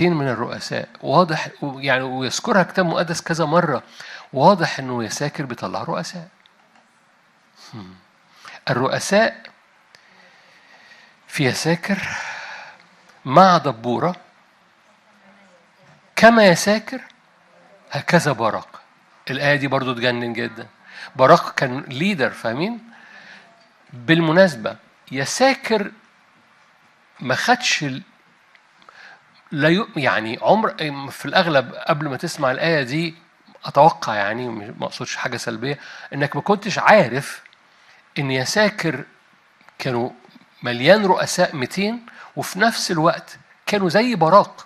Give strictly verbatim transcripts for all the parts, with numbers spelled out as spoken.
مئتين من الرؤساء، واضح يعني، ويذكرها كتاب مقدس كذا مرة، واضح إنه يساكر بيطلع رؤساء. الرؤساء في يساكر مع دبورة كما يساكر هكذا باراق. الآية دي برضو تجنن جدا. باراق كان ليدر، فاهمين؟ بالمناسبة يساكر ما خدش لا ي... يعني عمر في الأغلب قبل ما تسمع الآية دي أتوقع، يعني ما أقصدش حاجة سلبية، إنك ما كنتش عارف إن يساكر كانوا مليان رؤساء مئتين وفي نفس الوقت كانوا زي باراق.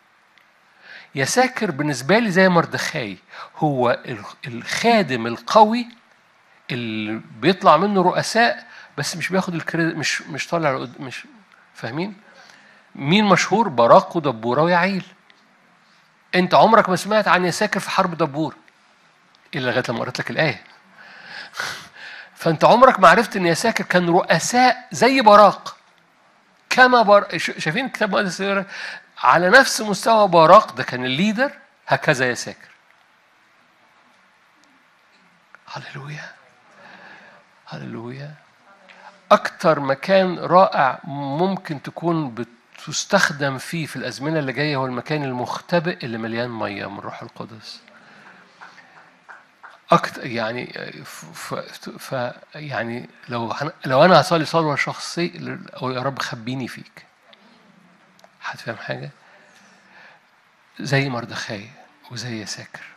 يساكر بالنسبة لي زي مردخاي، هو الخادم القوي اللي بيطلع منه رؤساء بس مش بياخد الكريدت، مش مش طالع، مش فاهمين؟ مين مشهور؟ باراق ودبورة ويعيل. انت عمرك ما سمعت عن يساكر في حرب دبور الا لغايه لما قريت لك الايه. فانت عمرك ما عرفت ان يساكر كان رؤساء زي باراق. كما بار... شايفين الكتاب المقدس على نفس مستوى باراق ده كان الليدر، هكذا يساكر. هللويا هللويا. اكتر مكان رائع ممكن تكون بتستخدم فيه في الازمنه اللي جايه هو المكان المختبئ اللي مليان ميه من روح القدس. أكتر يعني ف, ف يعني لو لو أنا هصلي صلوة شخصية أو يا رب خبيني فيك، هتفهم حاجة؟ زي مردخاي وزي يساكر.